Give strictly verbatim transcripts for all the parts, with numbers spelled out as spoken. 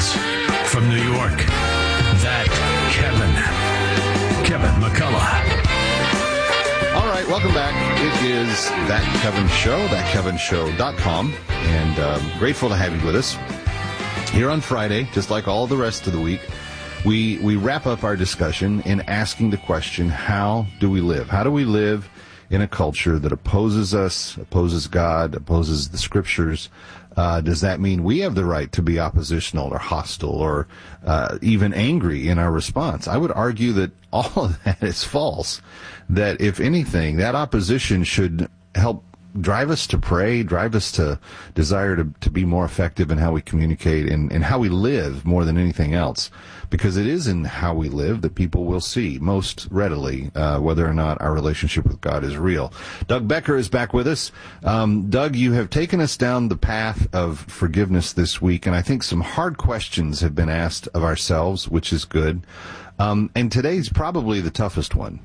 is, from New York, that Kevin. Kevin McCullough. All right, welcome back. It is That Kevin Show, that kevin show dot com, and um, grateful to have you with us. Here on Friday, just like all the rest of the week, we, we wrap up our discussion in asking the question, how do we live? How do we live in a culture that opposes us, opposes God, opposes the Scriptures? Uh, does that mean we have the right to be oppositional or hostile or uh, even angry in our response? I would argue that all of that is false. That if anything, that opposition should help drive us to pray, drive us to desire to, to be more effective in how we communicate and, and how we live more than anything else. Because it is in how we live that people will see most readily uh, whether or not our relationship with God is real. Doug Becker is back with us. Um, Doug, you have taken us down the path of forgiveness this week, and I think some hard questions have been asked of ourselves, which is good. Um, and today's probably the toughest one.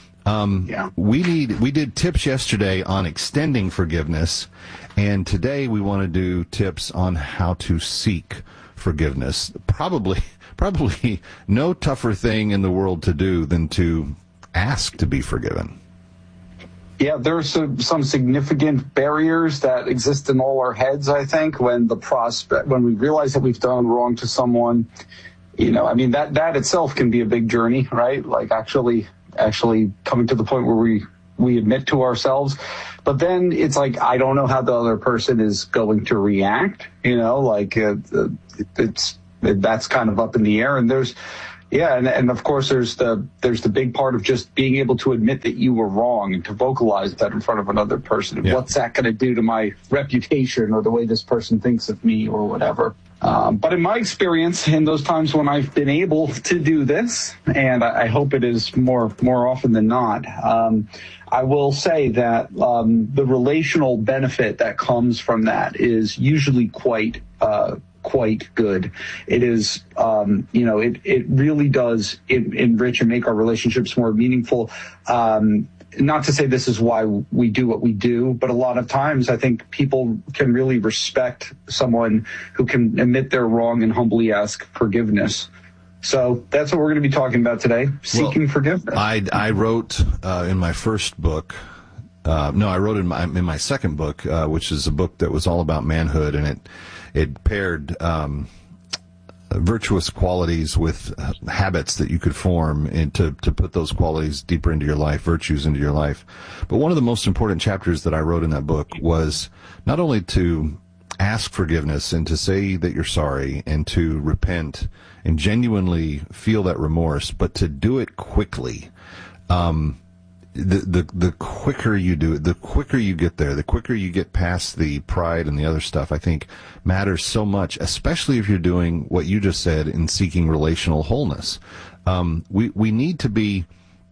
Um, yeah. We need, we did tips yesterday on extending forgiveness, and today we want to do tips on how to seek forgiveness. Probably, probably no tougher thing in the world to do than to ask to be forgiven. Yeah, there's some, some significant barriers that exist in all our heads, I think, when the prospect, when we realize that we've done wrong to someone. You know, I mean, that, that itself can be a big journey, right? Like actually, actually coming to the point where we, we admit to ourselves. But then it's like, I don't know how the other person is going to react, you know, like uh, it's, that's kind of up in the air. And there's, yeah. And, and of course there's the, there's the big part of just being able to admit that you were wrong and to vocalize that in front of another person. And yeah. What's that going to do to my reputation or the way this person thinks of me or whatever? Um, but in my experience, in those times when I've been able to do this, and I, I hope it is more more often than not, um, I will say that um, the relational benefit that comes from that is usually quite uh, quite good. It is, um, you know, it it really does en- enrich and make our relationships more meaningful. Um, Not to say this is why we do what we do, but a lot of times I think people can really respect someone who can admit they're wrong and humbly ask forgiveness. So that's what we're going to be talking about today, seeking well, forgiveness. I, I wrote uh, in my first book, uh, no, I wrote in my in my second book, uh, which is a book that was all about manhood, and it it paired um, virtuous qualities with habits that you could form and to, to put those qualities deeper into your life, virtues into your life. But one of the most important chapters that I wrote in that book was not only to ask forgiveness and to say that you're sorry and to repent and genuinely feel that remorse, but to do it quickly. Um, The, the the quicker you do it, the quicker you get there, the quicker you get past the pride and the other stuff, I think matters so much, especially if you're doing what you just said in seeking relational wholeness. Um, we we need to be,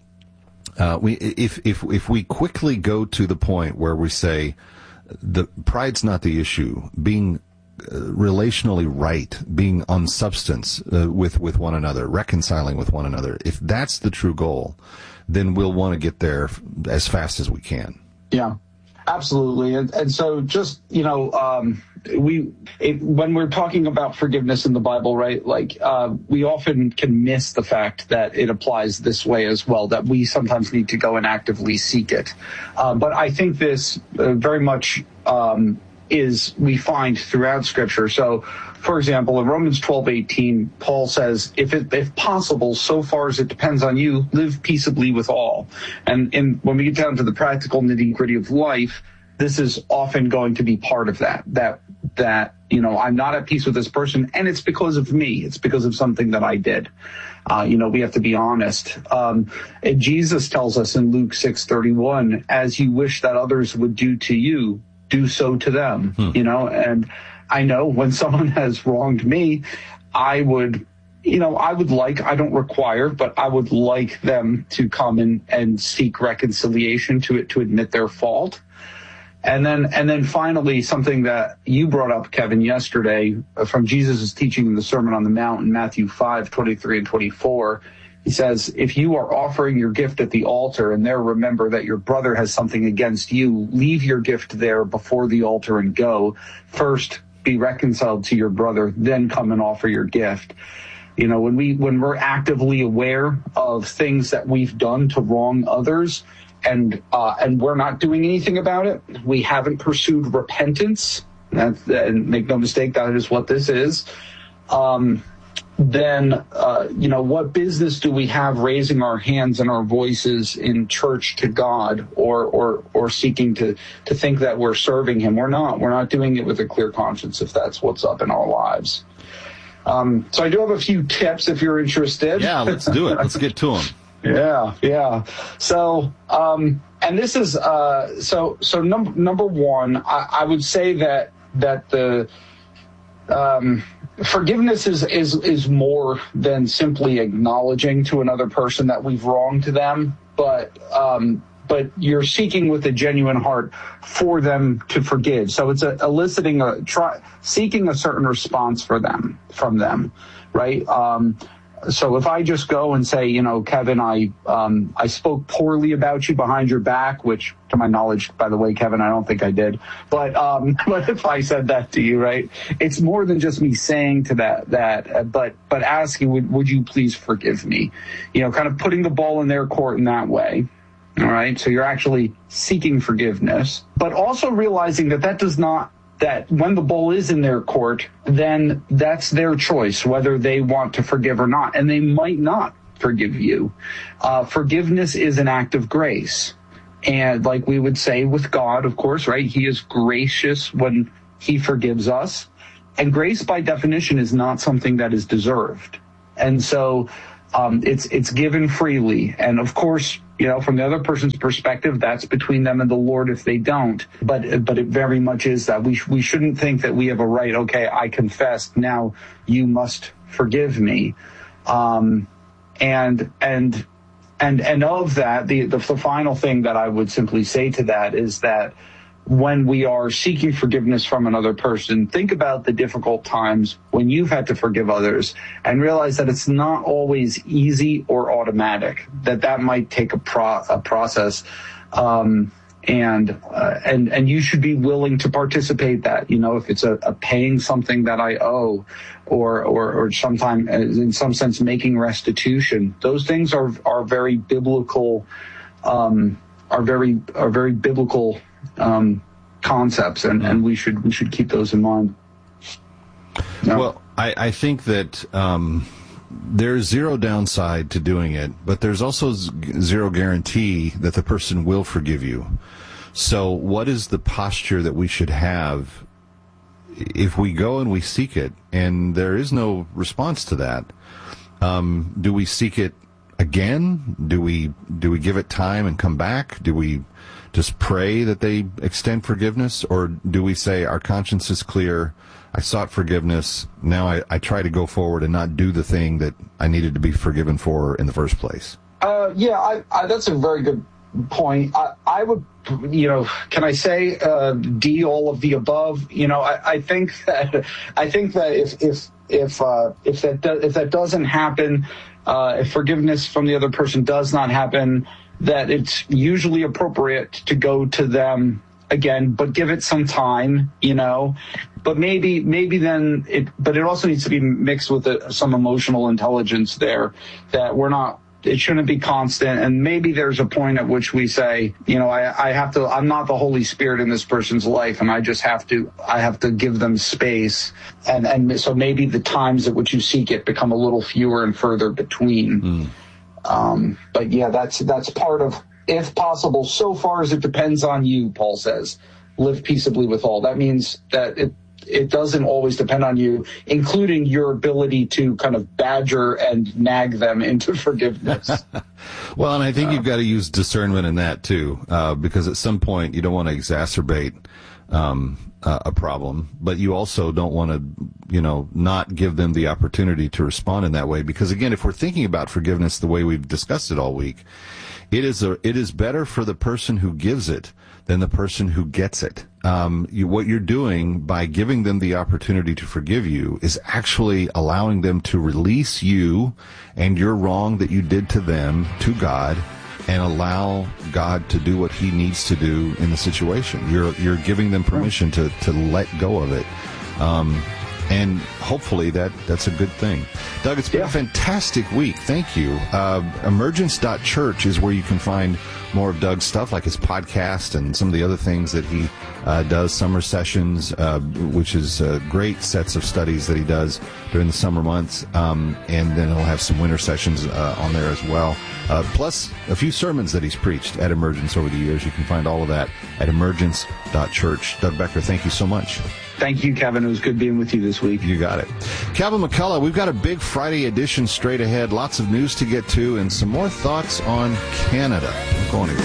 uh, we if if if we quickly go to the point where we say the pride's not the issue, being uh, relationally right, being on substance uh, with with one another, reconciling with one another, if that's the true goal, then we'll want to get there as fast as we can. Yeah, absolutely. And, and so just, you know, um, we it, when we're talking about forgiveness in the Bible, right, like uh, we often can miss the fact that it applies this way as well, that we sometimes need to go and actively seek it. Uh, but I think this uh, very much um, is we find throughout Scripture. So, for example, in Romans twelve eighteen, Paul says, if it, if possible, so far as it depends on you, live peaceably with all. And, and when we get down to the practical nitty-gritty of life, this is often going to be part of that, that, that, you know, I'm not at peace with this person, and it's because of me. It's because of something that I did. Uh, you know, we have to be honest. Um, and Jesus tells us in Luke six thirty-one, as you wish that others would do to you, do so to them, hmm. you know, and I know when someone has wronged me, I would, you know, I would like, I don't require, but I would like them to come in and seek reconciliation to it, to admit their fault. And then, and then finally, something that you brought up, Kevin, yesterday from Jesus' teaching in the Sermon on the Mount in Matthew five, twenty-three and twenty-four. He says, if you are offering your gift at the altar and there remember that your brother has something against you, leave your gift there before the altar and go. First, be reconciled to your brother, then come and offer your gift. You know, when we when we're actively aware of things that we've done to wrong others, and uh, and we're not doing anything about it, we haven't pursued repentance. That's, and make no mistake, that is what this is. Um, then, uh, you know, what business do we have raising our hands and our voices in church to God, or or or seeking to to think that we're serving Him? We're not. We're not doing it with a clear conscience if that's what's up in our lives. Um, so I do have a few tips if you're interested. Yeah, let's do it. Let's get to them. Yeah, yeah. So, um, and this is uh, so so. Number number one, I, I would say that that the um, forgiveness is is is more than simply acknowledging to another person that we've wronged them, but um, but you're seeking with a genuine heart for them to forgive. So it's a, eliciting a try, seeking a certain response for them from them, right? Um, So if I just go and say, you know, Kevin, I um, I spoke poorly about you behind your back, which to my knowledge, by the way, Kevin, I don't think I did. But um, but if I said that to you, right, it's more than just me saying to that that, uh, but but asking, would would you please forgive me? You know, kind of putting the ball in their court in that way. All right. So you're actually seeking forgiveness, but also realizing that that does not. That when the ball is in their court, then that's their choice, whether they want to forgive or not. And they might not forgive you. Uh, forgiveness is an act of grace. And like we would say with God, of course, right? He is gracious when He forgives us. And grace, by definition, is not something that is deserved. And so um, it's it's given freely. And of course, you know, from the other person's perspective, that's between them and the Lord if they don't. But but it very much is that. We we shouldn't think that we have a right, okay, I confessed, now you must forgive me. Um, and and and and of that, the, the the final thing that I would simply say to that is that when we are seeking forgiveness from another person, think about the difficult times when you've had to forgive others and realize that it's not always easy or automatic, that that might take a, pro- a process. Um, and, uh, and, and you should be willing to participate that, you know, if it's a, a paying something that I owe or, or, or sometime in some sense making restitution, those things are, are very biblical, um, are very, are very biblical Um, concepts, and, and we should we should keep those in mind. No. Well, I, I think that um, there's zero downside to doing it, but there's also z- zero guarantee that the person will forgive you. So what is the posture that we should have if we go and we seek it, and there is no response to that? Um, do we seek it again? Do we do we give it time and come back? Do we just pray that they extend forgiveness? Or do we say, our conscience is clear, I sought forgiveness, now I, I try to go forward and not do the thing that I needed to be forgiven for in the first place? Uh, yeah, I, I, that's a very good point. I, I would, you know, can I say uh, D, all of the above? You know, I, I think that I think that if if if uh, if that do, if that doesn't happen, uh, if forgiveness from the other person does not happen, that it's usually appropriate to go to them again, but give it some time, you know, but maybe, maybe then it, but it also needs to be mixed with a, some emotional intelligence there, that we're not, it shouldn't be constant. And maybe there's a point at which we say, you know, I, I have to, I'm not the Holy Spirit in this person's life, and I just have to, I have to give them space. And, and so maybe the times at which you seek it become a little fewer and further between. Mm. Um, but yeah, that's, that's part of, if possible, so far as it depends on you, Paul says, live peaceably with all. That means that it, it doesn't always depend on you, including your ability to kind of badger and nag them into forgiveness. Well, and I think uh, you've got to use discernment in that too, uh, because at some point you don't want to exacerbate, um, uh, a problem, but you also don't want to, you know, not give them the opportunity to respond in that way. Because again, if we're thinking about forgiveness the way we've discussed it all week, it is a, it is better for the person who gives it than the person who gets it. Um, you, what you're doing by giving them the opportunity to forgive you is actually allowing them to release you and your wrong that you did to them to God, and allow God to do what He needs to do in the situation. You're you're giving them permission to, to let go of it Um, and hopefully that, that's a good thing. Doug, it's been Yeah. a fantastic week. Thank you. Uh, emergence dot church is where you can find more of Doug's stuff, like his podcast and some of the other things that he uh, does, summer sessions, uh, which is uh, great sets of studies that he does during the summer months. Um, and then he'll have some winter sessions uh, on there as well. Uh, plus a few sermons that he's preached at Emergence over the years. You can find all of that at emergence dot church. Doug Becker, thank you so much. Thank you, Kevin. It was good being with you this week. You got it. Kevin McCullough, we've got a big Friday edition straight ahead. Lots of news to get to and some more thoughts on Canada. I'm going to